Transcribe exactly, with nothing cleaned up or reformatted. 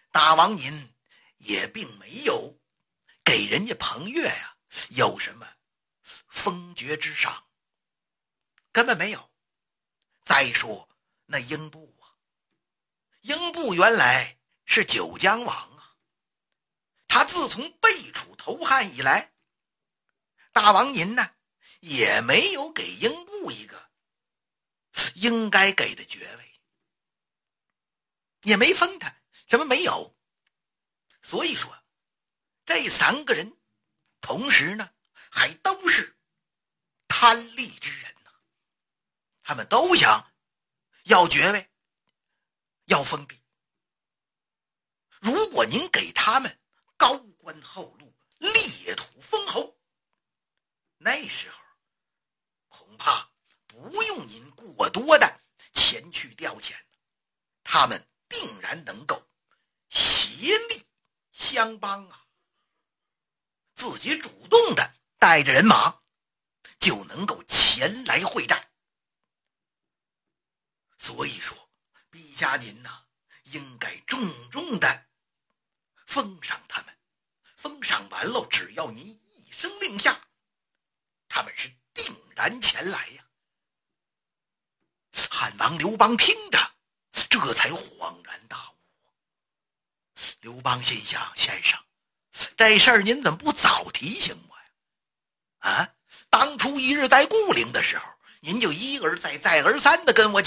大王您也并没有给人家彭越呀、啊、有什么封爵之赏，根本没有。再说那英布啊，英布原来是九江王啊，他自从背楚投汉以来，大王您呢也没有给英布一个应该给的爵位，也没封他，什么没有。所以说这三个人同时呢还都是贪利之人呢、啊，他们都想要爵位要封地。如果您给他们高官厚禄裂土封侯，那时候恐怕不用您过多的前去调遣，他们定然能够协力相帮啊，自己主动的带着人马就能够前来会战。所以说陛下您呐、啊，应该重重的封赏他们，封赏完了，只要您一声令下，他们是定然前来呀。汉王刘邦听着，这才恍然大悟。刘邦心想，先生，这事儿您怎么不早提醒我呀？啊，当初一日在固陵的时候，您就一而再再而三的跟我讲